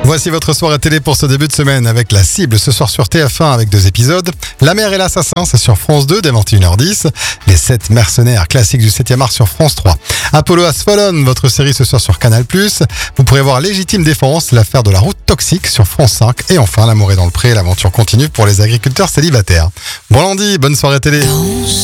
Voici votre soirée télé pour ce début de semaine avec La Cible ce soir sur TF1 avec 2 épisodes. La mère et l'assassin, c'est sur France 2 dès 21h10. Les 7 mercenaires, classiques du 7e art sur France 3. Apollo Has Fallen, votre série ce soir sur Canal+. Vous pourrez voir Légitime Défense, l'affaire de la route toxique sur France 5. Et enfin, L'amour est dans le pré, l'aventure continue pour les agriculteurs célibataires. Bon lundi, bonne soirée télé.